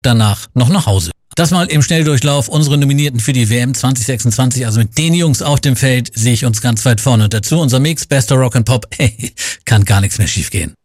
danach noch nach Hause. Das mal im Schnelldurchlauf. Unsere Nominierten für die WM 2026, also mit den Jungs auf dem Feld, sehe ich uns ganz weit vorne. Und dazu unser Mix, bester Rock and Pop. Hey, kann gar nichts mehr schiefgehen.